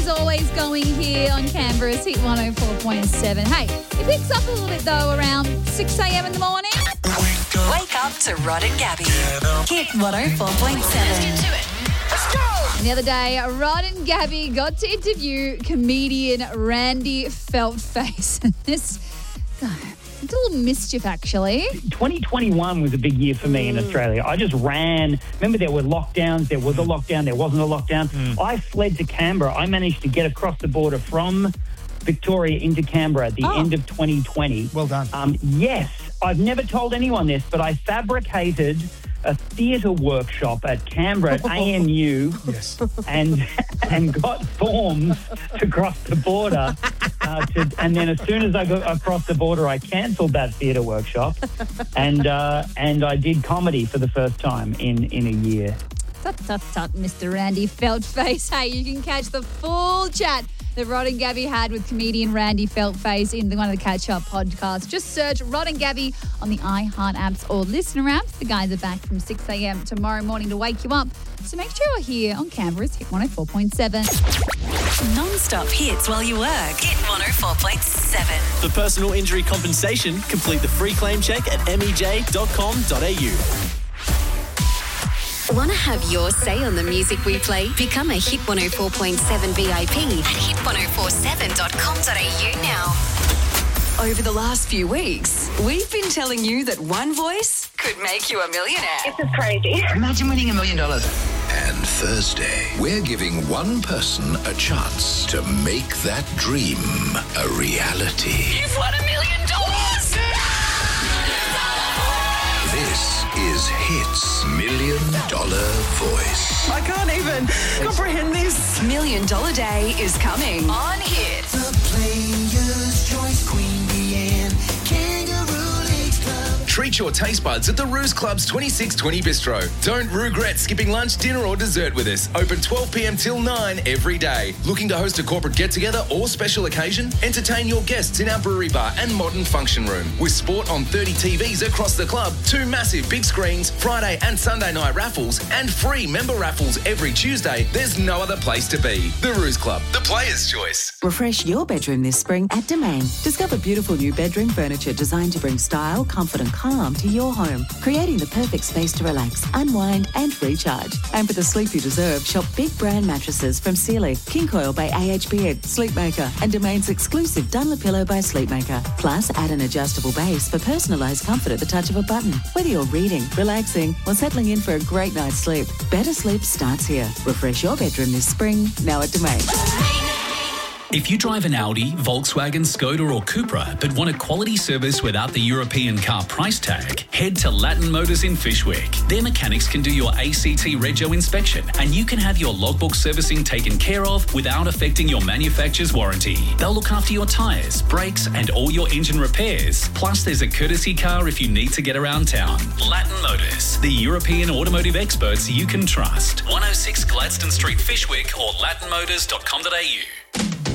As always, going here on Canberra's Hit 104.7. Hey, it picks up a little bit though around 6 a.m. in the morning. Wake up to Rod and Gabby. Hit 104.7. Let's go! And the other day, Rod and Gabby got to interview comedian Randy Feltface. This it's a little mischief, actually. 2021 was a big year for me in Australia. I just ran. Remember, there were lockdowns. There was a lockdown. There wasn't a lockdown. I fled to Canberra. I managed to get across the border from Victoria into Canberra at the end of 2020. Well done. Yes, I've never told anyone this, but I fabricated a theatre workshop at Canberra at ANU and got forms to cross the border. And then as soon as I got across the border, I cancelled that theatre workshop and I did comedy for the first time in a year. Tut, Mr. Randy Feltface. Hey, you can catch the full chat that Rod and Gabby had with comedian Randy Feltface in one of the Catch Up podcasts. Just search Rod and Gabby on the iHeart apps or listener apps. The guys are back from 6 a.m. tomorrow morning to wake you up. So make sure you're here on Canberra's Hit 104.7. Non-stop hits while you work. Hit 104.7. For personal injury compensation, complete the free claim check at mej.com.au. Want to have your say on the music we play? Become a Hit 104.7 VIP at hit1047.com.au now. Over the last few weeks, we've been telling you that one voice could make you a millionaire. This is crazy. Imagine winning $1 million. And Thursday, we're giving one person a chance to make that dream a reality. You've won $1 million! This is Hit's $1 Million Voice. I can't even comprehend this. $1 Million Day is coming on Hit. The Players' Choice Queen Bee Kangaroo Lakes Club. Treat your taste buds at the Ruse Club's 2620 Bistro. Don't regret skipping lunch, dinner or dessert with us. Open 12 p.m. till 9 every day. Looking to host a corporate get-together or special occasion? Entertain your guests in our brewery bar and modern function room. With sport on 30 TVs across the club, 2 massive big screens, Friday and Sunday night raffles, and free member raffles every Tuesday, there's no other place to be. The Ruse Club, the Players' Choice. Refresh your bedroom this spring at Domain. Discover beautiful new bedroom furniture designed to bring style, comfort and calm to your home, creating the perfect space to relax, unwind and recharge. And for the sleep you deserve, shop big brand mattresses from Sealy, King Coil by AHB, Sleepmaker and Domain's exclusive Dunlopillow by Sleepmaker. Plus, add an adjustable base for personalised comfort at the touch of a button. Whether you're reading, relaxing or settling in for a great night's sleep, better sleep starts here. Refresh your bedroom this spring, now at Domain. If you drive an Audi, Volkswagen, Skoda or Cupra but want a quality service without the European car price tag, head to Latin Motors in Fyshwick. Their mechanics can do your ACT Rego inspection and you can have your logbook servicing taken care of without affecting your manufacturer's warranty. They'll look after your tyres, brakes and all your engine repairs. Plus there's a courtesy car if you need to get around town. Latin Motors, the European automotive experts you can trust. 106 Gladstone Street, Fyshwick or latinmotors.com.au.